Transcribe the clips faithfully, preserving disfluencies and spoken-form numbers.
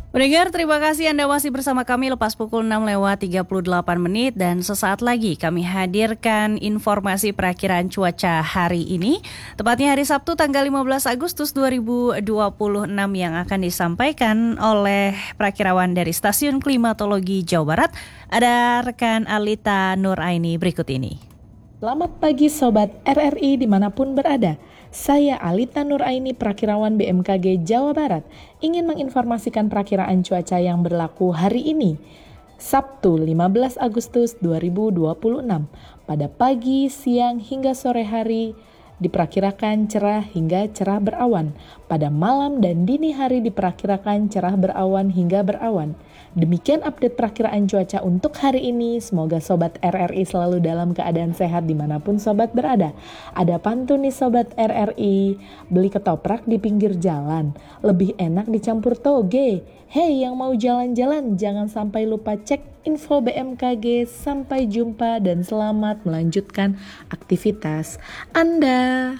Pendengar, terima kasih Anda masih bersama kami lepas pukul enam lewat tiga puluh delapan menit dan sesaat lagi kami hadirkan informasi perakiraan cuaca hari ini, tepatnya hari Sabtu tanggal lima belas Agustus dua ribu dua puluh enam yang akan disampaikan oleh perakirawan dari Stasiun Klimatologi Jawa Barat. Ada rekan Alita Nuraini berikut ini. Selamat pagi Sobat R R I dimanapun berada. Saya Alita Nuraini, perakirawan B M K G Jawa Barat, ingin menginformasikan perakiraan cuaca yang berlaku hari ini, Sabtu lima belas Agustus dua ribu dua puluh enam. Pada pagi, siang, hingga sore hari diperkirakan cerah hingga cerah berawan. Pada malam dan dini hari diperkirakan cerah berawan hingga berawan. Demikian update perakiraan cuaca untuk hari ini. Semoga Sobat R R I selalu dalam keadaan sehat dimanapun Sobat berada. Ada pantun nih Sobat R R I, beli ketoprak di pinggir jalan, lebih enak dicampur toge. Hei yang mau jalan-jalan, jangan sampai lupa cek info B M K G. Sampai jumpa dan selamat melanjutkan aktivitas Anda.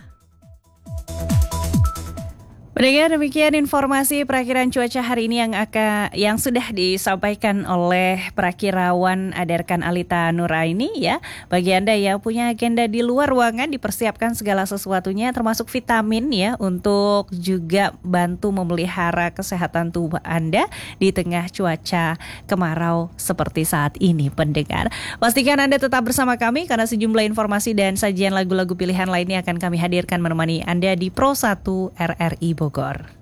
Pendengar, demikian informasi perakiraan cuaca hari ini yang akan yang sudah disampaikan oleh perakirawan Adarkan Alita Nuraini ya. Bagi Anda yang punya agenda di luar ruangan, dipersiapkan segala sesuatunya termasuk vitamin ya untuk juga bantu memelihara kesehatan tubuh Anda di tengah cuaca kemarau seperti saat ini, pendengar. Pastikan Anda tetap bersama kami karena sejumlah informasi dan sajian lagu-lagu pilihan lainnya akan kami hadirkan menemani Anda di Pro satu R R I Bogor.